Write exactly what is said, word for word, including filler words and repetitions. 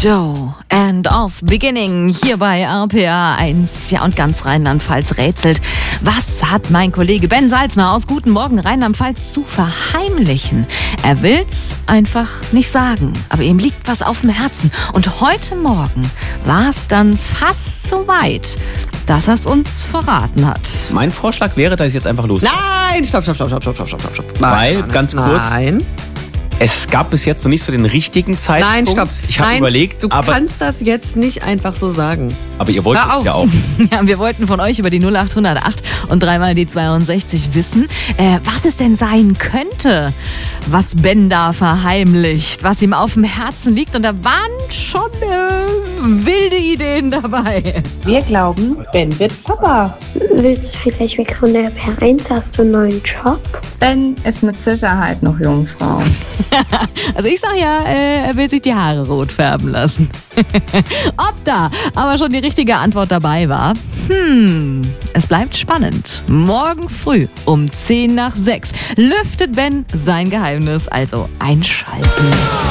Joe, End of Beginning, hier bei R P R eins. Ja, und ganz Rheinland-Pfalz rätselt, was hat mein Kollege Ben Salzner aus Guten Morgen Rheinland-Pfalz zu verheimlichen? Er will's einfach nicht sagen, aber ihm liegt was auf dem Herzen. Und heute Morgen war es dann fast so weit, dass er es uns verraten hat. Mein Vorschlag wäre, dass ich jetzt einfach los. Nein, stopp, stopp, stopp, stopp, stopp, stopp, stopp, stopp. Weil, nein, ganz kurz, Nein. es gab bis jetzt noch nicht so den richtigen Zeitpunkt. Nein, stopp. Ich habe Nein, überlegt, du aber, kannst das jetzt nicht einfach so sagen. aber ihr wollt Hör es ja auf. auch. Ja, wir wollten von euch über die null acht null acht und dreimal die zweiundsechzig wissen, äh, was es denn sein könnte, was Ben da verheimlicht, was ihm auf dem Herzen liegt. Und da waren schon äh, wilde Ideen dabei. Wir glauben, Ben wird Papa. Willst du vielleicht weg von der R P R eins? Hast du einen neuen Job? Ben ist mit Sicherheit noch Jungfrau. Also ich sag ja, äh, er will sich die Haare rot färben lassen. Ob da aber schon die richtige Antwort dabei war? Hm, es bleibt spannend. Morgen früh um zehn nach sechs lüftet Ben sein Geheimnis, also einschalten.